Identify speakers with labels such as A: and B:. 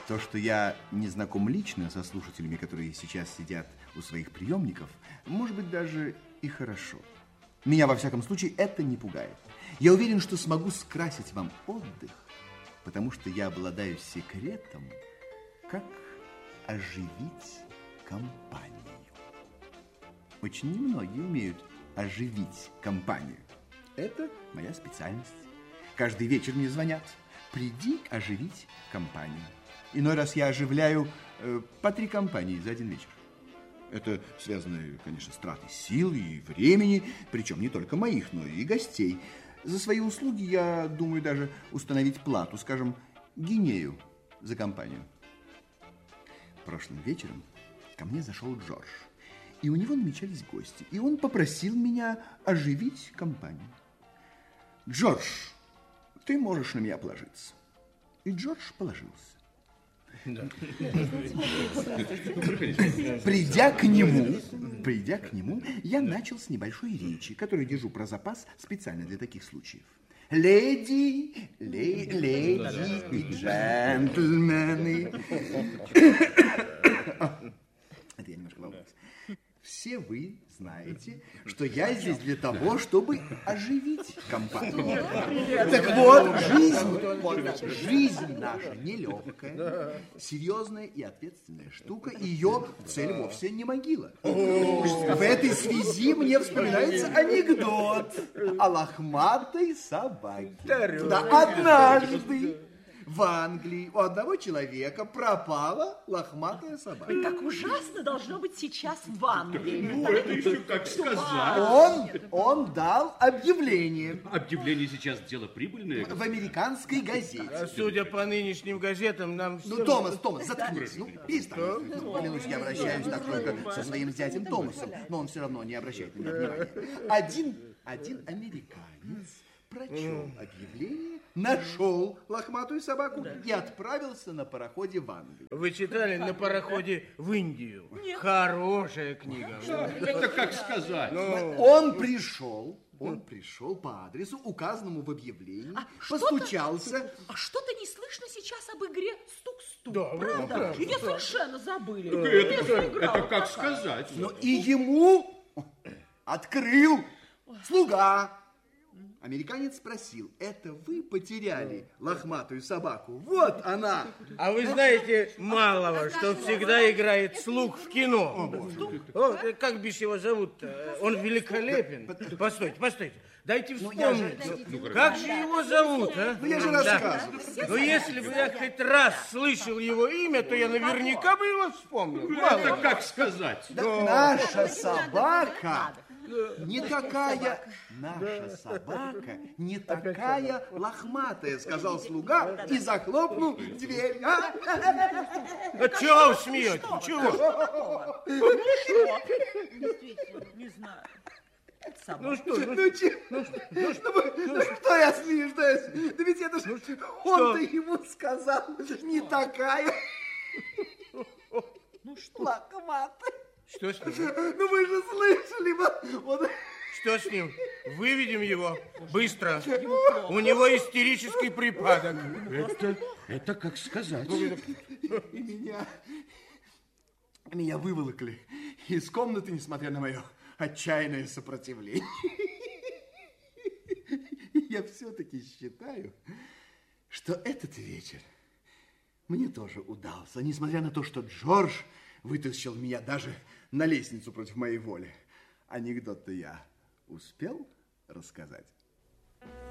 A: То, что я не знаком лично со слушателями, которые сейчас сидят у своих приемников, может быть, даже и хорошо. Меня, во всяком случае, это не пугает. Я уверен, что смогу скрасить вам отдых, потому что я обладаю секретом, как оживить компанию. Очень немногие умеют оживить компанию. Это моя специальность. Каждый вечер мне звонят: приди оживить компанию. Иной раз я оживляю по 3 компании за один вечер. Это связано, конечно, с тратой сил и времени, причем не только моих, но и гостей. За свои услуги я думаю даже установить плату, скажем, гинею за компанию. Прошлым вечером ко мне зашел Джордж, и у него намечались гости, и он попросил меня оживить компанию. Джордж, ты можешь на меня положиться. И Джордж положился. Да. Придя к нему, я начал с небольшой речи, которую держу про запас специально для таких случаев. Леди и джентльмены. Это я немножко волнуюсь. Все вы знаете, что я здесь для того, чтобы оживить компанию. Так вот, жизнь наша нелегкая, серьезная и ответственная штука, и ее цель вовсе не могила. В этой связи мне вспоминается анекдот о лохматой собаке. Да, однажды в Англии у одного человека пропала лохматая собака.
B: Ой, как ужасно должно быть сейчас в Англии.
C: Ну, это еще как сказать.
A: Он дал объявление.
C: Объявление сейчас дело прибыльное.
A: В американской газете.
D: А судя по нынешним газетам, нам все...
A: Ну, Томас, заткнись. Ну, перестань. Клянусь, я обращаюсь так только со своим зятем Томасом, но он все равно не обращает на меня внимания. Один американец прочел объявление, нашел лохматую собаку и отправился на пароходе в Англию.
D: Вы читали «На пароходе в Индию»? Нет. Хорошая книга.
C: Это как сказать.
A: Он пришел по адресу, указанному в объявлении, постучался.
B: А что-то не слышно сейчас об игре «Стук-стук».
D: Да,
B: правда? Ее совершенно забыли.
C: Это как сказать.
A: Но и ему открыл слуга. Американец спросил: это вы потеряли лохматую собаку? Вот она.
D: А вы знаете малого, что всегда играет слуг в кино? Как бишь его зовут-то? Он великолепен. Постойте. Дайте вспомнить. Как же его зовут, а?
A: Ну, я же рассказываю.
D: Но если бы я хоть раз слышал его имя, то я наверняка бы его вспомнил.
C: Это как сказать.
A: Наша собака не такая... Наша собака не такая лохматая, сказал слуга и захлопнул дверь.
D: А чего вы смеетесь? Чего?
B: Действительно, не знаю.
D: Ну что
A: я смеюсь? Да ведь это же он-то ему сказал, не такая лохматая.
D: Что с ним?
A: Ну вы же слышали,
D: Что с ним? Выведем его быстро. У него истерический припадок.
C: Это как сказать.
A: И меня выволокли из комнаты, несмотря на мое отчаянное сопротивление. Я все-таки считаю, что этот вечер мне тоже удался, несмотря на то, что Джордж вытащил меня даже на лестницу против моей воли. Анекдот-то я успел рассказать?